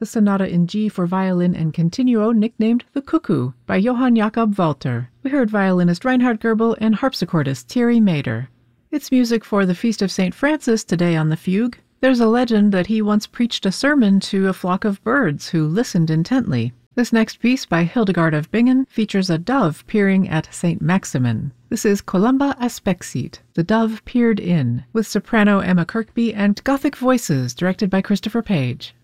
the Sonata in G for violin and continuo nicknamed The Cuckoo by Johann Jakob Walter. We heard violinist Reinhard Goebel and harpsichordist Thierry Mader. It's music for the Feast of St. Francis today on the Fugue. There's a legend that he once preached a sermon to a flock of birds who listened intently. This next piece by Hildegard of Bingen features a dove peering at St. Maximin. This is Columba Aspexit, The Dove Peered In, with soprano Emma Kirkby and Gothic voices directed by Christopher Page.